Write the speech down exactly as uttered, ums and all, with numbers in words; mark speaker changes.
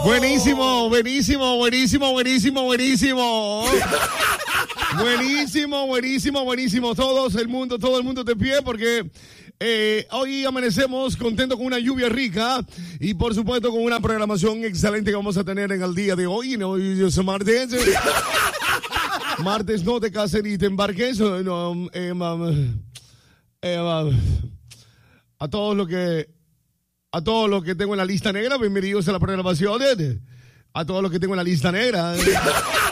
Speaker 1: Buenísimo, buenísimo, buenísimo, buenísimo, buenísimo. Buenísimo, buenísimo, buenísimo. Todos el mundo, todo el mundo de pie porque eh, hoy amanecemos contentos con una lluvia rica y por supuesto con una programación excelente que vamos a tener en el día de hoy. No, hoy es martes. Martes no te cases ni te embarques. No, eh, mam, eh, mam. A todos los que a todos los que tengo en la lista negra, bienvenidos a la programación. A todos los que tengo en la lista negra.